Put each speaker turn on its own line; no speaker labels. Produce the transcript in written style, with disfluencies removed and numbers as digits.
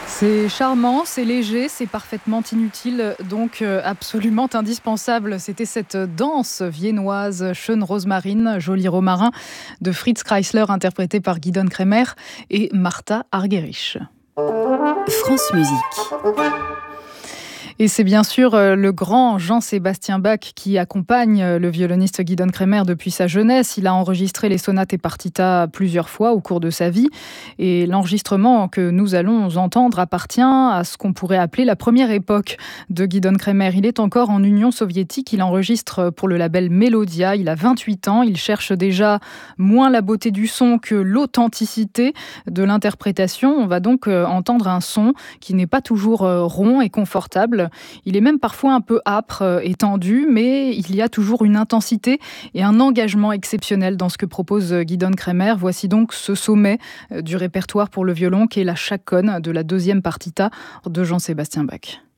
C'est charmant, c'est léger, c'est parfaitement inutile, donc absolument indispensable. C'était cette danse viennoise Schön Rosmarin, Joli Romarin, de Fritz Kreisler, interprétée par Gidon Kremer et Martha Argerich.
France Musique.
Et c'est bien sûr le grand Jean-Sébastien Bach qui accompagne le violoniste Gidon Kremer depuis sa jeunesse. Il a enregistré les sonates et partitas plusieurs fois au cours de sa vie. Et l'enregistrement que nous allons entendre appartient à ce qu'on pourrait appeler la première époque de Gidon Kremer. Il est encore en Union soviétique. Il enregistre pour le label Melodia. Il a 28 ans. Il cherche déjà moins la beauté du son que l'authenticité de l'interprétation. On va donc entendre un son qui n'est pas toujours rond et confortable. Il est même parfois un peu âpre et tendu, mais il y a toujours une intensité et un engagement exceptionnel dans ce que propose Gidon Kremer. Voici donc ce sommet du répertoire pour le violon qu'est la chaconne de la deuxième partita de Jean-Sébastien Bach.